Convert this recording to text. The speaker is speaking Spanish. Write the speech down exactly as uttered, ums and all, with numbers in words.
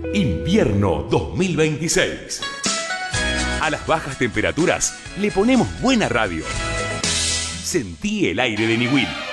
Invierno dos mil veintiséis. A las bajas temperaturas le ponemos buena radio. Sentí el aire de Niwil.